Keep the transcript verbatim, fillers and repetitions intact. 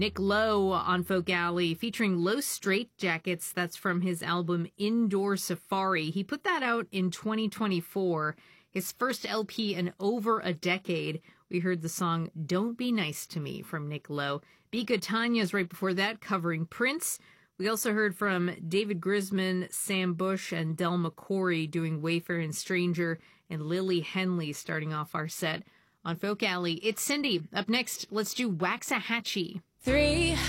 Nick Lowe on Folk Alley featuring Low Straight Jackets. That's from his album Indoor Safari. He put that out in twenty twenty-four, his first L P in over a decade. We heard the song Don't Be Nice to Me from Nick Lowe. Bika Tanya's right before that, covering Prince. We also heard from David Grisman, Sam Bush, and Del McCoury doing Wayfaring Stranger, and Lily Henley starting off our set on Folk Alley. It's Cindy. Up next, let's do Waxahachie. Three